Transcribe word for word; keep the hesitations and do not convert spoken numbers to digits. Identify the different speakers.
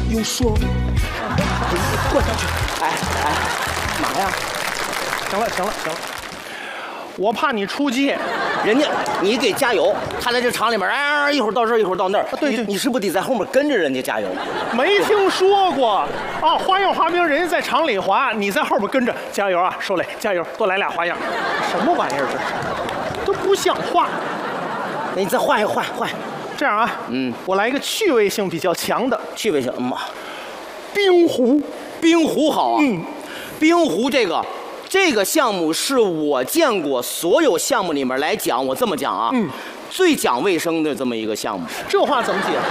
Speaker 1: 有霜。灌下去！哎哎，嘛呀？
Speaker 2: 行了行了行了，我怕你出界。
Speaker 1: 人家你给加油，他在这厂里面，哎，一会儿到这儿，一会儿到那儿。
Speaker 2: 对对，
Speaker 1: 你你是不是得在后面跟着人家加油？
Speaker 2: 没听说过啊！花样滑冰，人家在厂里滑，你在后边跟着加油啊！受累，加油，多来俩花样。什么玩意儿这是？都不像话。
Speaker 1: 那你再换一换换。
Speaker 2: 这样啊，
Speaker 1: 嗯，
Speaker 2: 我来一个趣味性比较强的
Speaker 1: 趣味性，嗯，
Speaker 2: 冰壶。
Speaker 1: 冰壶好啊。
Speaker 2: 嗯，
Speaker 1: 冰壶这个。这个项目是我见过所有项目里面来讲，我这么讲啊，
Speaker 2: 嗯，
Speaker 1: 最讲卫生的这么一个项目。
Speaker 2: 这话怎么解释？